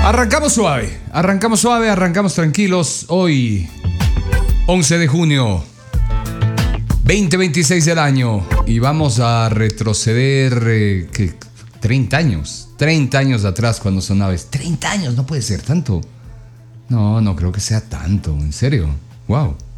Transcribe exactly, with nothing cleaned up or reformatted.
Arrancamos suave, arrancamos suave, arrancamos tranquilos. Hoy, once de junio, veinte veintiséis del año. Y vamos a retroceder, eh, ¿qué? treinta años. treinta años atrás cuando sonaba. treinta años, no puede ser tanto. No, no creo que sea tanto, en serio. Wow.